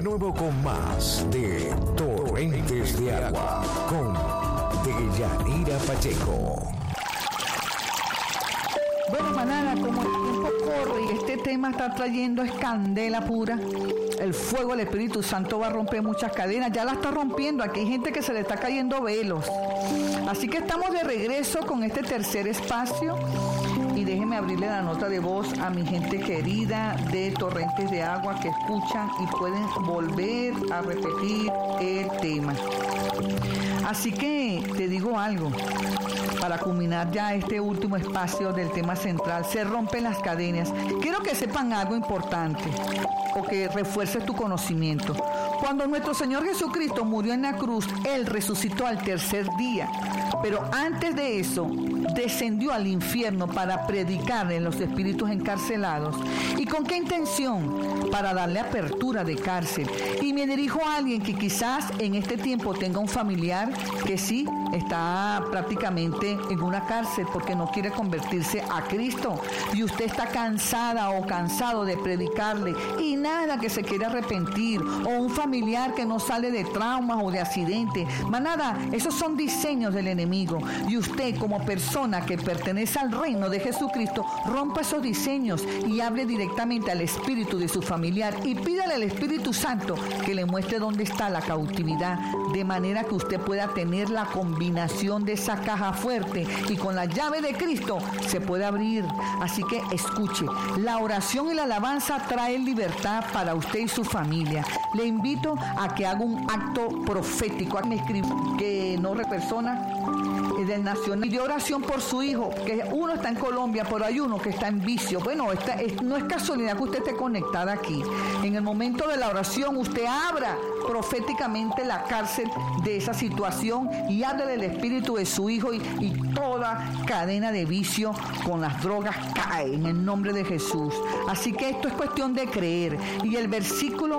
nuevo con más de Torrentes de Agua con Deyanira Pacheco. Bueno, manada, como el tiempo corre y este tema está trayendo es candela pura, el fuego del Espíritu Santo va a romper muchas cadenas, ya la está rompiendo, aquí hay gente que se le está cayendo velos. Así que estamos de regreso con este tercer espacio y déjenme abrirle la nota de voz a mi gente querida de Torrentes de Agua que escuchan y pueden volver a repetir el tema. Así que te digo algo, para culminar ya este último espacio del tema central, se rompen las cadenas. Quiero que sepan algo importante o que refuerces tu conocimiento. Cuando nuestro Señor Jesucristo murió en la cruz, Él resucitó al tercer día. Pero antes de eso, descendió al infierno para predicar en los espíritus encarcelados. ¿Y con qué intención? Para darle apertura de cárcel. Y me dirijo a alguien que quizás en este tiempo tenga un familiar que sí está prácticamente en una cárcel porque no quiere convertirse a Cristo. Y usted está cansada o cansado de predicarle y nada que se quiere arrepentir. O un familiar que no sale de traumas o de accidentes. Manada, esos son diseños del enemigo. Y usted como persona que pertenece al reino de Jesucristo, rompa esos diseños y hable directamente al espíritu de su familiar y pídale al Espíritu Santo que le muestre dónde está la cautividad, de manera que usted pueda tener la combinación de esa caja fuerte y con la llave de Cristo se puede abrir. Así que escuche, la oración y la alabanza traen libertad para usted y su familia. Le invito a que haga un acto profético. Me escribió que no persona del Nacional y de oración por su hijo, que uno está en Colombia, pero hay uno que está en vicio. Bueno, no es casualidad que usted esté conectada aquí. En el momento de la oración, usted abra proféticamente la cárcel de esa situación y hable del espíritu de su hijo y toda cadena de vicio con las drogas cae en el nombre de Jesús. Así que esto es cuestión de creer. Y el versículo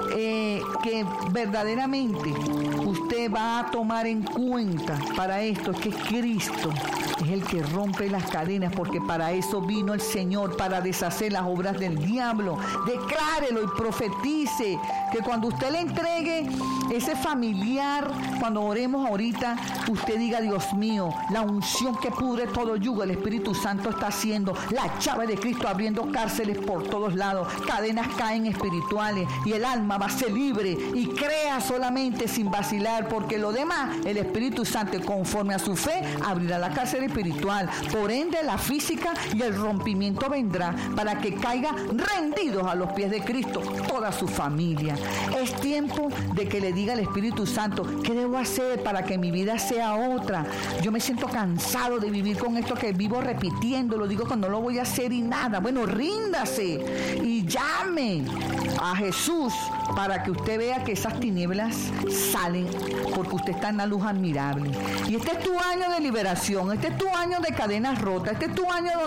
que verdaderamente usted va a tomar en cuenta para esto es que Cristo es el que rompe las cadenas, porque para eso vino el Señor, para deshacer las obras del diablo. Declárelo y profetice que cuando usted le entregue ese familiar, cuando oremos ahorita, usted diga: Dios mío, la unción que pudre todo yugo, el Espíritu Santo está haciendo, la llave de Cristo abriendo cárceles por todos lados, cadenas caen espirituales y el alma va a ser libre, y crea solamente sin vacilar, porque lo demás, el Espíritu Santo, conforme a su fe, abrirá la cárcel espiritual. Por ende, la física y el rompimiento vendrá para que caiga rendidos a los pies de Cristo toda su familia. Es tiempo de que le diga al Espíritu Santo: ¿qué debo hacer para que mi vida sea otra? Yo me siento cansado de vivir con esto que vivo repitiendo, lo digo que no lo voy a hacer y nada. Bueno, ríndase y llame a Jesús para que usted vea que esas tinieblas salen, porque usted está en la luz admirable. Y este es tu año de liberación, este es tu año de cadenas rotas, este es tu año